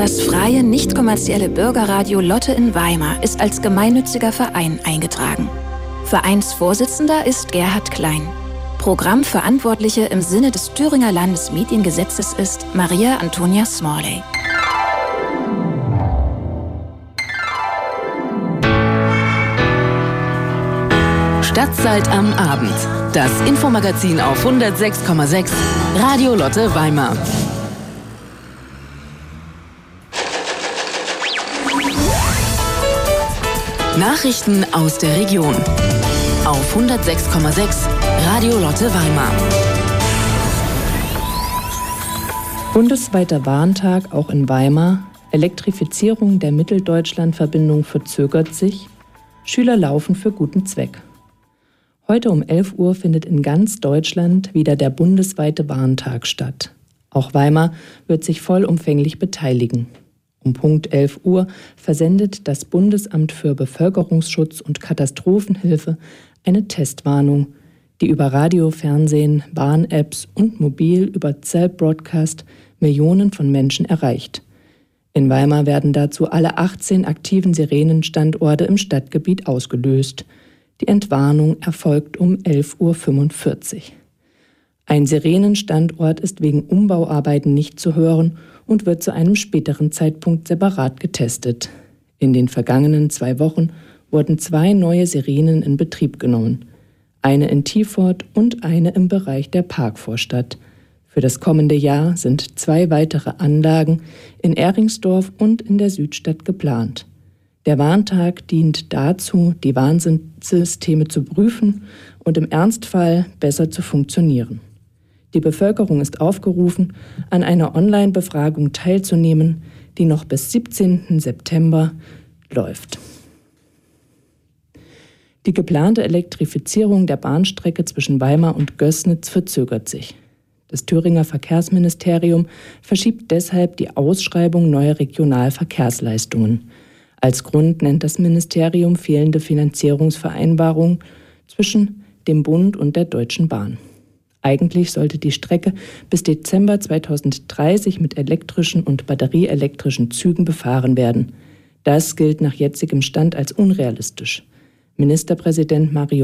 Das freie, nicht kommerzielle Bürgerradio Lotte in Weimar ist als gemeinnütziger Verein eingetragen. Vereinsvorsitzender ist Gerhard Klein. Programmverantwortliche im Sinne des Thüringer Landesmediengesetzes ist Maria Antonia Smalley. Stadtzeit am Abend. Das Infomagazin auf 106,6 Radio Lotte Weimar. Nachrichten aus der Region auf 106,6 Radio Lotte Weimar. Bundesweiter Warntag auch in Weimar. Elektrifizierung der Mitteldeutschland-Verbindung verzögert sich. Schüler laufen für guten Zweck. Heute um 11 Uhr findet in ganz Deutschland wieder der bundesweite Warntag statt. Auch Weimar wird sich vollumfänglich beteiligen. Um Punkt 11 Uhr versendet das Bundesamt für Bevölkerungsschutz und Katastrophenhilfe eine Testwarnung, die über Radio, Fernsehen, Bahn-Apps und mobil über Cell-Broadcast Millionen von Menschen erreicht. In Weimar werden dazu alle 18 aktiven Sirenenstandorte im Stadtgebiet ausgelöst. Die Entwarnung erfolgt um 11:45 Uhr. Ein Sirenenstandort ist wegen Umbauarbeiten nicht zu hören und wird zu einem späteren Zeitpunkt separat getestet. In den vergangenen 2 Wochen wurden 2 neue Sirenen in Betrieb genommen. Eine in Tiefort und eine im Bereich der Parkvorstadt. Für das kommende Jahr sind 2 weitere Anlagen in Ehringsdorf und in der Südstadt geplant. Der Warntag dient dazu, die Warnsysteme zu prüfen und im Ernstfall besser zu funktionieren. Die Bevölkerung ist aufgerufen, an einer Online-Befragung teilzunehmen, die noch bis 17. September läuft. Die geplante Elektrifizierung der Bahnstrecke zwischen Weimar und Gößnitz verzögert sich. Das Thüringer Verkehrsministerium verschiebt deshalb die Ausschreibung neuer Regionalverkehrsleistungen. Als Grund nennt das Ministerium fehlende Finanzierungsvereinbarungen zwischen dem Bund und der Deutschen Bahn. Eigentlich sollte die Strecke bis Dezember 2030 mit elektrischen und batterieelektrischen Zügen befahren werden. Das gilt nach jetzigem Stand als unrealistisch. Ministerpräsident Mario